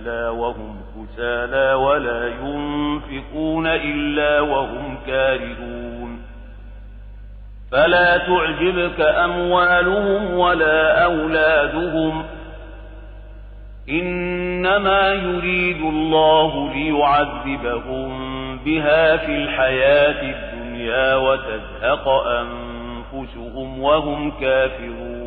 إلا وهم كسالى ولا ينفقون إلا وهم كارهون فلا تعجبك أموالهم ولا أولادهم إنما يريد الله ليعذبهم بها في الحياة الدنيا وتزهق أنفسهم وهم كافرون